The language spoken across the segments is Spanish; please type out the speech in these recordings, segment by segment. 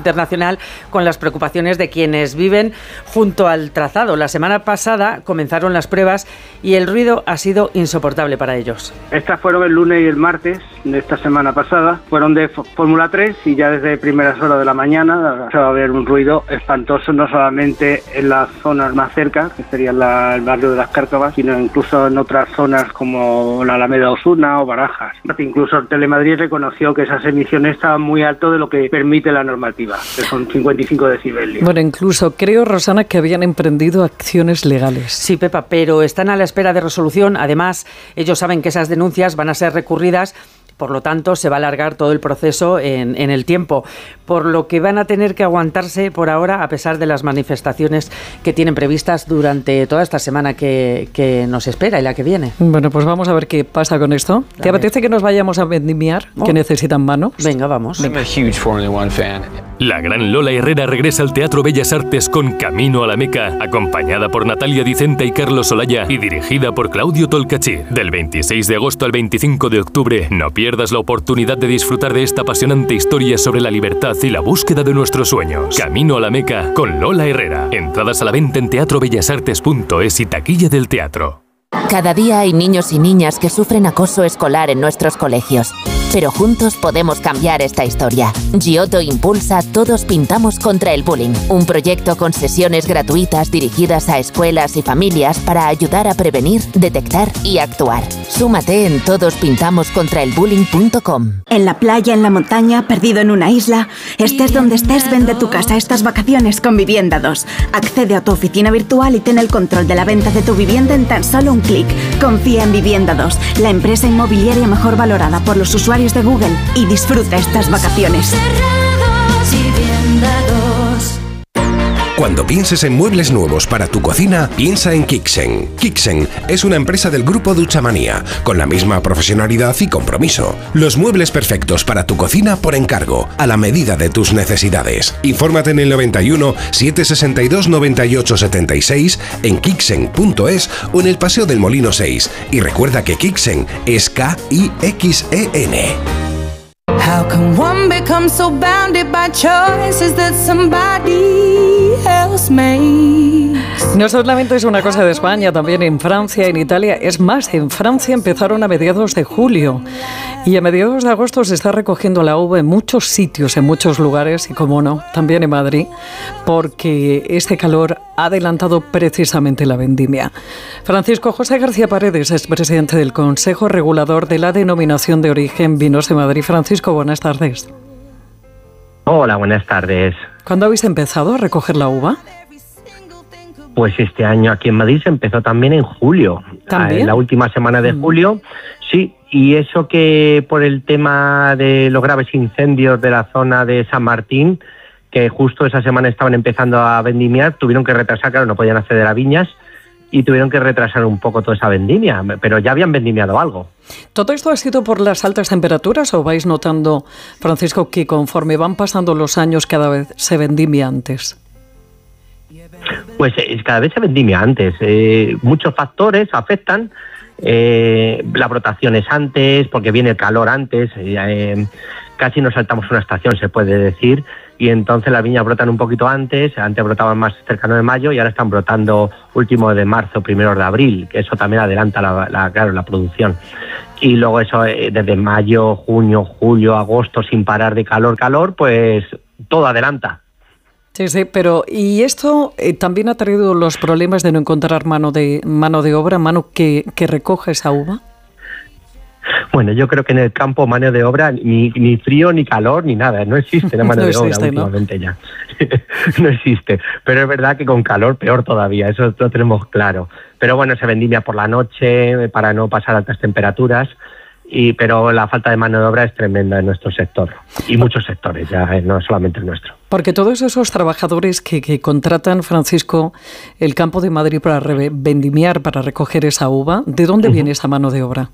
internacional con las preocupaciones de quienes viven junto al trazado. La semana pasada comenzaron las pruebas y el ruido ha sido insoportable para ellos. Estas fueron el lunes y el martes de esta semana pasada. Fueron de Fórmula 3 y ya desde primeras horas de la mañana se va a ver un ruido espantoso, no solamente en las zonas más cerca, que sería el barrio de Las Cárcavas, sino incluso en otras zonas como la Alameda Osuna o Barajas. Incluso Telemadrid reconoció que esas emisiones estaban muy alto de lo que permite la normativa, que son 55 decibelios. Bueno, incluso creo, Rosana, que habían emprendido acciones legales. Sí, Pepa, pero están a la espera de resolución. Además, ellos saben que esas denuncias van a ser recurridas. Por lo tanto, se va a alargar todo el proceso en el tiempo, por lo que van a tener que aguantarse por ahora, a pesar de las manifestaciones que tienen previstas durante toda esta semana que nos espera y la que viene. Bueno, pues vamos a ver qué pasa con esto. ¿Te apetece que nos vayamos a vendimiar? Que necesitan manos. Venga, vamos. I'm a huge Formula One fan. La gran Lola Herrera regresa al Teatro Bellas Artes con Camino a la Meca, acompañada por Natalia Dicenta y Carlos Olaya y dirigida por Claudio Tolcachir. Del 26 de agosto al 25 de octubre, no pierdas la oportunidad de disfrutar de esta apasionante historia sobre la libertad y la búsqueda de nuestros sueños. Camino a la Meca con Lola Herrera. Entradas a la venta en teatrobellasartes.es y taquilla del teatro. Cada día hay niños y niñas que sufren acoso escolar en nuestros colegios. Pero juntos podemos cambiar esta historia. Giotto impulsa Todos Pintamos contra el Bullying, un proyecto con sesiones gratuitas dirigidas a escuelas y familias para ayudar a prevenir, detectar y actuar. Súmate en todospintamoscontraelbullying.com. En la playa, en la montaña, perdido en una isla, estés donde estés, vende tu casa estas vacaciones con Vivienda 2. Accede a tu oficina virtual y ten el control de la venta de tu vivienda en tan solo un clic. Confía en Vivienda 2, la empresa inmobiliaria mejor valorada por los usuarios de Google, y disfruta estas vacaciones. Cuando pienses en muebles nuevos para tu cocina, piensa en Kixen. Kixen es una empresa del grupo Duchamanía, con la misma profesionalidad y compromiso. Los muebles perfectos para tu cocina por encargo, a la medida de tus necesidades. Infórmate en el 91 762 98 76, en Kixen.es o en el Paseo del Molino 6. Y recuerda que Kixen es K-I-X-E-N. How can one become so bounded by choices that somebody else makes? No solamente es una cosa de España, también en Francia, en Italia. Es más, en Francia empezaron a mediados de julio y a mediados de agosto se está recogiendo la uva en muchos sitios, en muchos lugares y, como no, también en Madrid, porque este calor ha adelantado precisamente la vendimia. Francisco José García Paredes es presidente del Consejo Regulador de la Denominación de Origen Vinos de Madrid. Francisco, buenas tardes. Hola, buenas tardes. ¿Cuándo habéis empezado a recoger la uva? Pues este año aquí en Madrid se empezó también en julio. ¿También? En la última semana de julio, sí. Y eso que por el tema de los graves incendios de la zona de San Martín, que justo esa semana estaban empezando a vendimiar, tuvieron que retrasar, claro, no podían acceder a viñas, y tuvieron que retrasar un poco toda esa vendimia, pero ya habían vendimiado algo. ¿Todo esto ha sido por las altas temperaturas o vais notando, Francisco, que conforme van pasando los años cada vez se vendimia antes? Pues cada vez se vendimia antes. Muchos factores afectan. La brotación es antes, porque viene el calor antes. Casi nos saltamos una estación, se puede decir. Y entonces las viñas brotan un poquito antes brotaban más cercano de mayo y ahora están brotando último de marzo, primeros de abril, que eso también adelanta la producción. Y luego eso, desde mayo, junio, julio, agosto, sin parar de calor, pues todo adelanta. Sí, pero ¿y esto también ha traído los problemas de no encontrar mano de obra, mano que recoja esa uva? Bueno, yo creo que en el campo mano de obra ni frío, ni calor, ni nada. No existe la mano de obra últimamente, ¿no? Ya. No existe. Pero es verdad que con calor peor todavía, eso lo tenemos claro. Pero bueno, se vendimia por la noche para no pasar altas temperaturas. Pero la falta de mano de obra es tremenda en nuestro sector y muchos sectores, ya no solamente el nuestro. Porque todos esos trabajadores que contratan, Francisco, el campo de Madrid para vendimiar, para recoger esa uva, ¿de dónde viene esa mano de obra?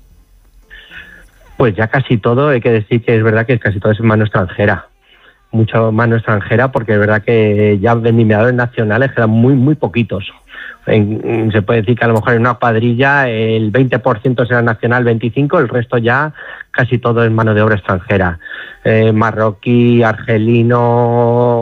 Pues ya casi todo, hay que decir que es verdad que casi todo es mano extranjera. Mucha mano extranjera, porque es verdad que ya vendimiadores nacionales quedan muy poquitos. Se puede decir que a lo mejor en una cuadrilla el 20% será nacional, 25%, el resto ya casi todo es mano de obra extranjera. Marroquí, argelino,